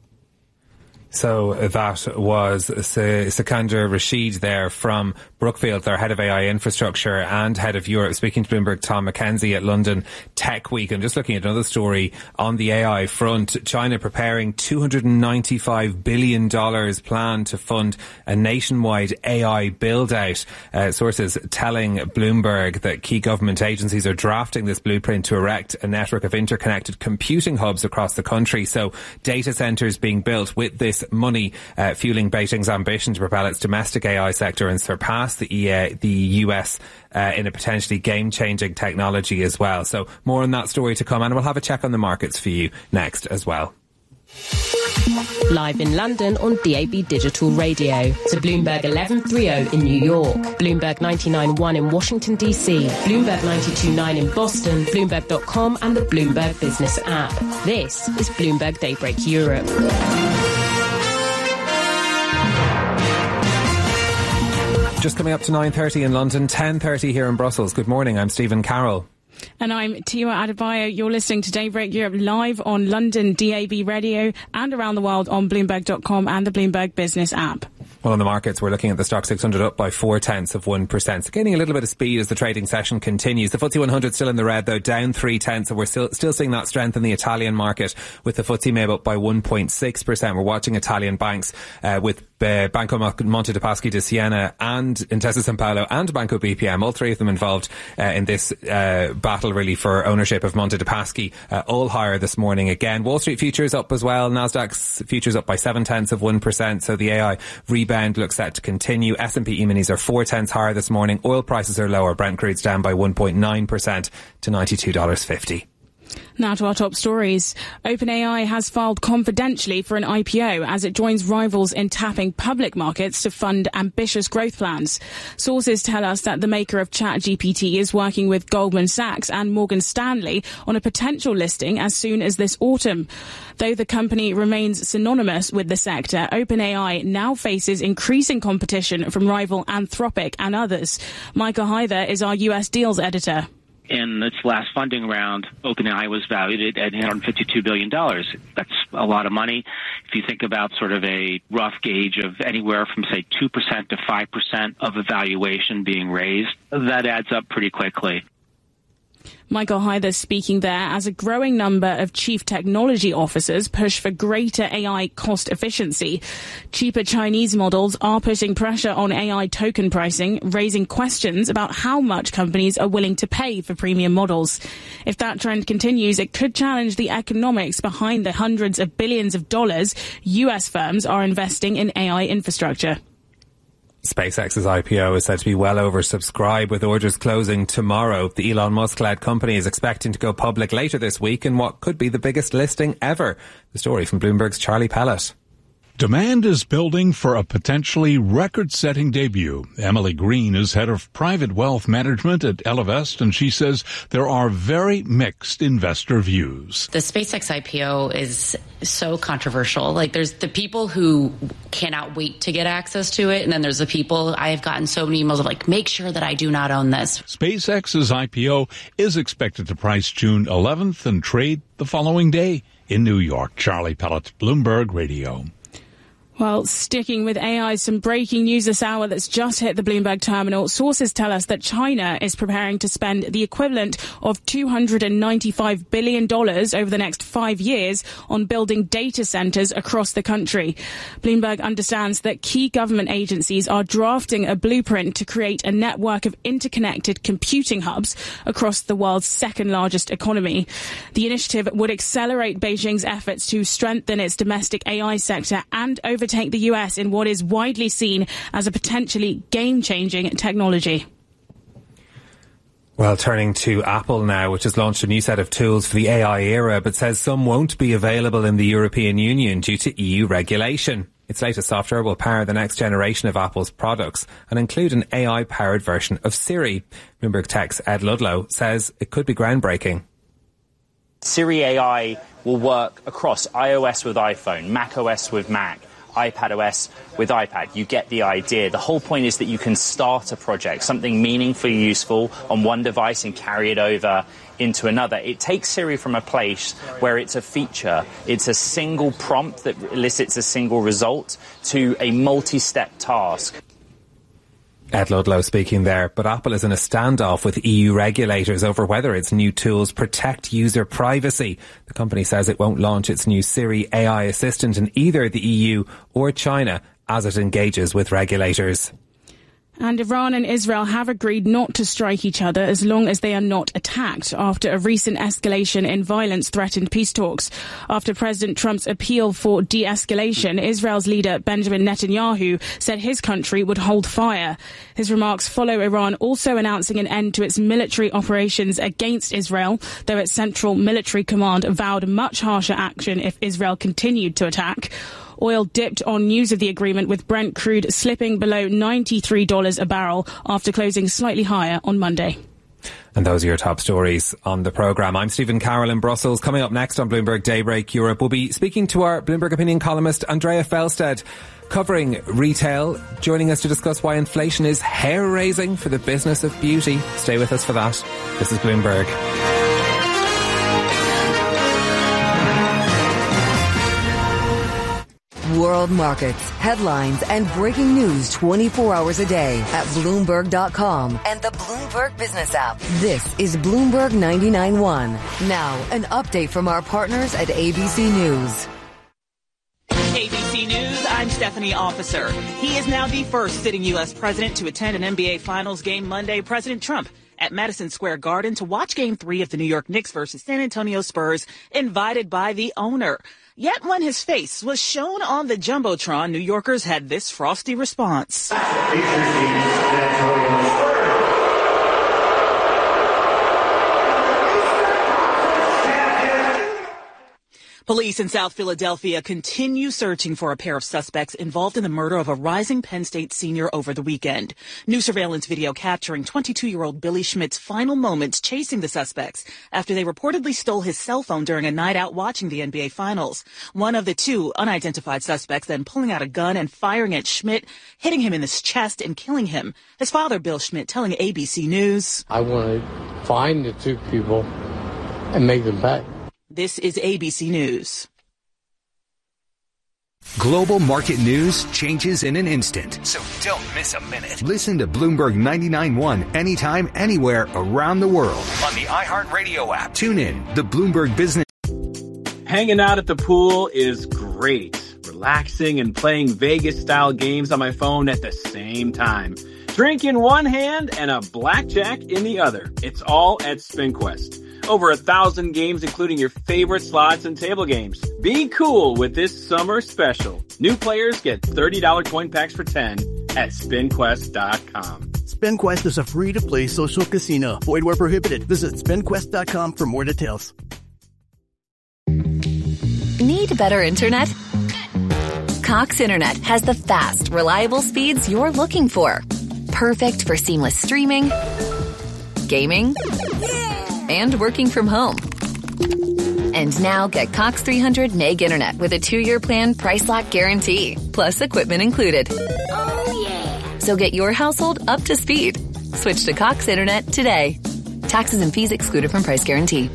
So that was Sikander Rashid there from Brookfield, their head of A I infrastructure and head of Europe, speaking to Bloomberg Tom McKenzie at London Tech Week. And just looking at another story on the A I front, China preparing two hundred ninety-five billion dollars plan to fund a nationwide A I build-out. Uh, sources telling Bloomberg that key government agencies are drafting this blueprint to erect a network of interconnected computing hubs across the country. So data centres being built with this money uh, fueling Beijing's ambition to propel its domestic A I sector and surpass the, E A, the U S uh, in a potentially game-changing technology as well. So more on that story to come, and we'll have a check on the markets for you next as well. Live in London on D A B Digital Radio. To Bloomberg eleven thirty in New York, Bloomberg ninety-nine point one in Washington, D C, Bloomberg ninety-two point nine in Boston, Bloomberg dot com and the Bloomberg Business app. This is Bloomberg Daybreak Europe. Just coming up to nine thirty in London, ten thirty here in Brussels. Good morning, I'm Stephen Carroll. And I'm Tiwa Adebayo. You're listening to Daybreak Europe live on London D A B Radio and around the world on Bloomberg dot com and the Bloomberg Business app. Well, on the markets, we're looking at the Stoxx six hundred up by four tenths of one percent. So gaining a little bit of speed as the trading session continues. The F T S E one hundred still in the red, though, down three tenths. So we're still, still seeing that strength in the Italian market, with the F T S E maybe up by one point six percent. We're watching Italian banks, uh, with uh, Banco Monte dei Paschi di Siena and Intesa Sanpaolo and Banco B P M, all three of them involved uh, in this uh, battle, really, for ownership of Monte dei Paschi, uh, all higher this morning again. Wall Street futures up as well. Nasdaq's futures up by seven tenths of one percent. So the A I rebound looks set to continue. S and P E-minis are four tenths higher this morning. Oil prices are lower. Brent crude's down by one point nine percent to ninety-two dollars fifty. Now to our top stories. OpenAI has filed confidentially for an I P O as it joins rivals in tapping public markets to fund ambitious growth plans. Sources tell us that the maker of ChatGPT is working with Goldman Sachs and Morgan Stanley on a potential listing as soon as this autumn. Though the company remains synonymous with the sector, OpenAI now faces increasing competition from rival Anthropic and others. Michael Hyther is our U S deals editor. In its last funding round, OpenAI was valued at eight hundred fifty-two billion dollars. That's a lot of money. If you think about sort of a rough gauge of anywhere from, say, two percent to five percent of a valuation being raised, that adds up pretty quickly. Michael Hyther speaking there as a growing number of chief technology officers push for greater A I cost efficiency. Cheaper Chinese models are putting pressure on A I token pricing, raising questions about how much companies are willing to pay for premium models. If that trend continues, it could challenge the economics behind the hundreds of billions of dollars U S firms are investing in A I infrastructure. SpaceX's I P O is said to be well oversubscribed, with orders closing tomorrow. The Elon Musk-led company is expecting to go public later this week in what could be the biggest listing ever. The story from Bloomberg's Charlie Pellet. Demand is building for a potentially record-setting debut. Emily Green is head of private wealth management at Ellevest, and she says there are very mixed investor views. The SpaceX I P O is so controversial. Like, there's the people who cannot wait to get access to it, and then there's the people, I have gotten so many emails of like, make sure that I do not own this. SpaceX's I P O is expected to price June eleventh and trade the following day in New York. Charlie Pellet, Bloomberg Radio. Well, sticking with A I, some breaking news this hour that's just hit the Bloomberg terminal. Sources tell us that China is preparing to spend the equivalent of two hundred ninety-five billion dollars over the next five years on building data centers across the country. Bloomberg understands that key government agencies are drafting a blueprint to create a network of interconnected computing hubs across the world's second largest economy. The initiative would accelerate Beijing's efforts to strengthen its domestic A I sector and over overtake the U S in what is widely seen as a potentially game-changing technology. Well, turning to Apple now, which has launched a new set of tools for the A I era, but says some won't be available in the European Union due to E U regulation. Its latest software will power the next generation of Apple's products and include an A I-powered version of Siri. Bloomberg Tech's Ed Ludlow says it could be groundbreaking. Siri A I will work across iOS with iPhone, macOS with Mac, iPadOS with iPad. You get the idea. The whole point is that you can start a project, something meaningfully useful on one device and carry it over into another. It takes Siri from a place where it's a feature, it's a single prompt that elicits a single result, to a multi-step task. Ed Ludlow speaking there, but Apple is in a standoff with E U regulators over whether its new tools protect user privacy. The company says it won't launch its new Siri A I assistant in either the E U or China as it engages with regulators. And Iran and Israel have agreed not to strike each other as long as they are not attacked after a recent escalation in violence threatened peace talks. After President Trump's appeal for de-escalation, Israel's leader Benjamin Netanyahu said his country would hold fire. His remarks follow Iran also announcing an end to its military operations against Israel, though its Central Military Command vowed much harsher action if Israel continued to attack. Oil dipped on news of the agreement, with Brent crude slipping below ninety-three dollars a barrel after closing slightly higher on Monday. And those are your top stories on the programme. I'm Stephen Carroll in Brussels. Coming up next on Bloomberg Daybreak Europe, we'll be speaking to our Bloomberg opinion columnist Andrea Felsted, covering retail, joining us to discuss why inflation is hair-raising for the business of beauty. Stay with us for that. This is Bloomberg. World markets, headlines, and breaking news twenty-four hours a day at Bloomberg dot com and the Bloomberg Business app. This is Bloomberg ninety-nine point one. Now, an update from our partners at A B C News. A B C News, I'm Stephanie Officer. He is now the first sitting U S president to attend an N B A Finals game Monday. President Trump at Madison Square Garden to watch Game three of the New York Knicks versus San Antonio Spurs, invited by the owner. Yet when his face was shown on the Jumbotron, New Yorkers had this frosty response. Police in South Philadelphia continue searching for a pair of suspects involved in the murder of a rising Penn State senior over the weekend. New surveillance video capturing twenty-two-year-old Billy Schmidt's final moments chasing the suspects after they reportedly stole his cell phone during a night out watching the N B A Finals. One of the two unidentified suspects then pulling out a gun and firing at Schmidt, hitting him in the chest and killing him. His father, Bill Schmidt, telling A B C News, I want to find the two people and make them back. This is A B C News. Global market news changes in an instant. So don't miss a minute. Listen to Bloomberg ninety-nine point one anytime, anywhere around the world. On the iHeartRadio app. Tune in. The Bloomberg Business. Hanging out at the pool is great. Relaxing and playing Vegas-style games on my phone at the same time. Drink in one hand and a blackjack in the other. It's all at SpinQuest. Over a thousand games, including your favorite slots and table games. Be cool with this summer special. New players get thirty dollars coin packs for ten at spin quest dot com. SpinQuest is a free-to-play social casino. Void where prohibited. Visit spin quest dot com for more details. Need better internet? Cox Internet has the fast, reliable speeds you're looking for. Perfect for seamless streaming, gaming, and working from home. And now get Cox three hundred meg internet with a two-year plan price lock guarantee, plus equipment included. Oh yeah! So get your household up to speed. Switch to Cox Internet today. Taxes and fees excluded from price guarantee.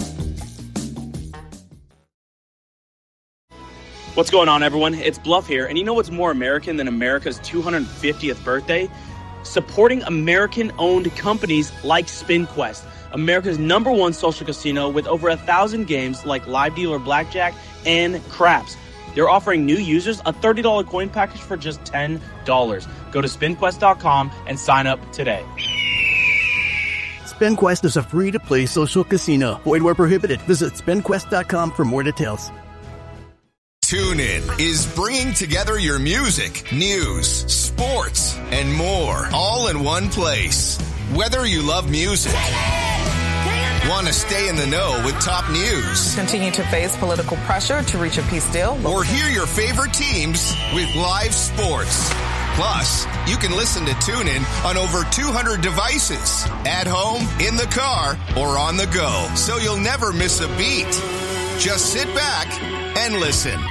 What's going on, everyone? It's Bluff here, and you know what's more American than America's two hundred fiftieth birthday? Supporting American-owned companies like SpinQuest, America's number one social casino with over a thousand games like live dealer blackjack and craps. They're offering new users a thirty dollars coin package for just ten dollars. Go to spin quest dot com and sign up today. SpinQuest is a free-to-play social casino. Void where prohibited. Visit spin quest dot com for more details. TuneIn is bringing together your music, news, sports, and more, all in one place. Whether you love music, want to stay in the know with top news, continue to face political pressure to reach a peace deal, or hear your favorite teams with live sports. Plus, you can listen to TuneIn on over two hundred devices, at home, in the car, or on the go, so you'll never miss a beat. Just sit back and listen.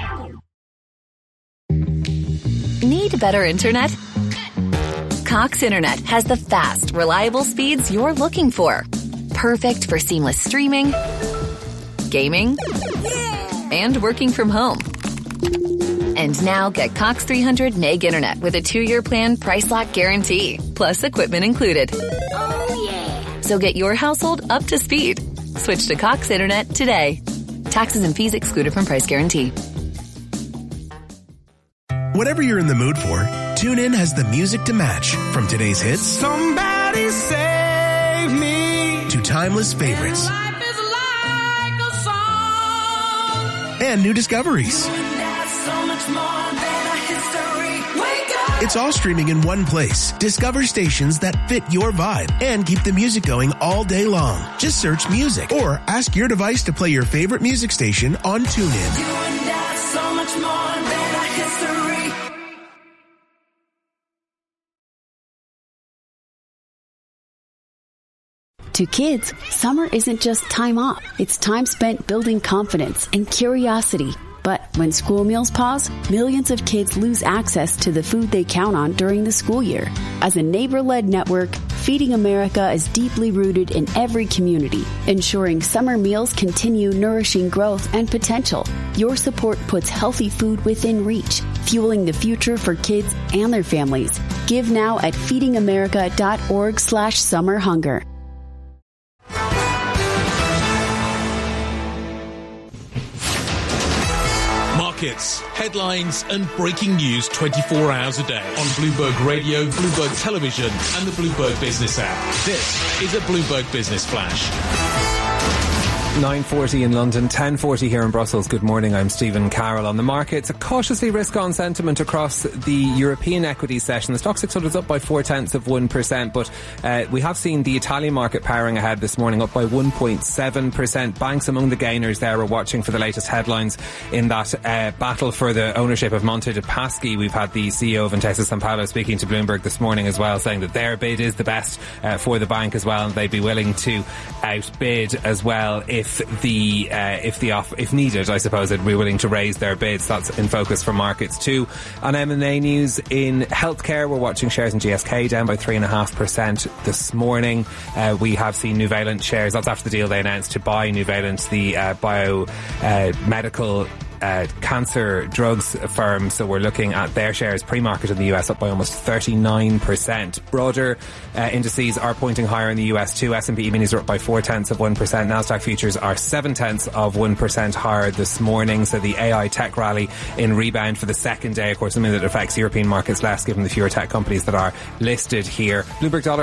Need better internet? Cox Internet has the fast, reliable speeds you're looking for. Perfect for seamless streaming, gaming, and working from home. And now get Cox three hundred meg internet with a two-year plan price lock guarantee, plus equipment included. Oh yeah! So get your household up to speed. Switch to Cox Internet today. Taxes and fees excluded from price guarantee. Whatever you're in the mood for, TuneIn has the music to match. From today's hits, Somebody Save Me, to timeless favorites. And life is like a song. And new discoveries. So much more than a history. Wake up. It's all streaming in one place. Discover stations that fit your vibe and keep the music going all day long. Just search music or ask your device to play your favorite music station on TuneIn. You and I, so much more than a history. To kids, summer isn't just time off. It's time spent building confidence and curiosity. But when school meals pause, millions of kids lose access to the food they count on during the school year. As a neighbor-led network, Feeding America is deeply rooted in every community, ensuring summer meals continue nourishing growth and potential. Your support puts healthy food within reach. fueling the future for kids and their families. Give now at feedingamerica.org slash summer hunger. Markets, headlines and breaking news twenty-four hours a day on Bloomberg Radio, Bloomberg Television and the Bloomberg Business app. This is a Bloomberg Business Flash. nine forty in London, ten forty here in Brussels. Good morning, I'm Stephen Carroll. On the markets, a cautiously risk-on sentiment across the European equity session. The Stoxx six hundred is up by four-tenths of one percent, but uh, we have seen the Italian market powering ahead this morning, up by one point seven percent. Banks among the gainers there. We're watching for the latest headlines in that uh, battle for the ownership of Monte dei Paschi. We've had the C E O of Intesa Sanpaolo speaking to Bloomberg this morning as well, saying that their bid is the best uh, for the bank as well, and they'd be willing to outbid as well if If the uh, if the off, if needed, I suppose they'd be willing to raise their bids. That's in focus for markets too. On M and A news in healthcare, we're watching shares in G S K down by three and a half percent this morning. Uh, we have seen Nuvalent shares. That's after the deal they announced to buy Nuvalent, the uh, bio uh, medical. Uh, cancer drugs firm, so we're looking at their shares pre-market in the U S up by almost thirty-nine percent. Broader uh, indices are pointing higher in the U S too. S and P E-minis are up by four-tenths of one percent. Nasdaq futures are seven-tenths of one percent higher this morning. So the A I tech rally in rebound for the second day, of course, something that affects European markets less given the fewer tech companies that are listed here. Bloomberg dollar